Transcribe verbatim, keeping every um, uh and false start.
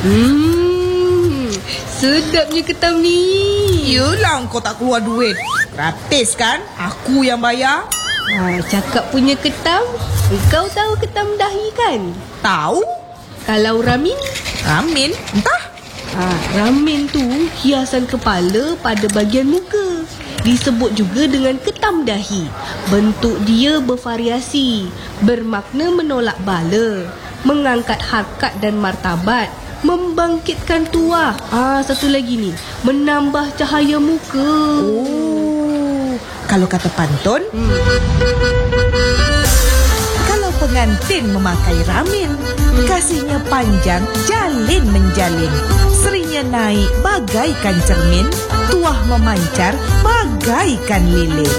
Hmm, sedapnya ketam ni. Yelah, kau tak keluar duit. Gratis kan? Aku yang bayar. Ha, cakap punya ketam, kau tahu ketam dahi kan? Tahu? Kalau ramin? Ramin? Entah. Ha, ramin tu hiasan kepala pada bahagian muka. Disebut juga dengan ketam dahi. Bentuk dia bervariasi, bermakna menolak bala, mengangkat harkat dan martabat, membangkitkan tuah. Ah, satu lagi ni, menambah cahaya muka. Oh, kalau kata pantun, Hmm. kalau pengantin memakai ramin, kasihnya panjang, jalin menjalin. Serinya naik bagaikan cermin, tuah memancar bagaikan lilin.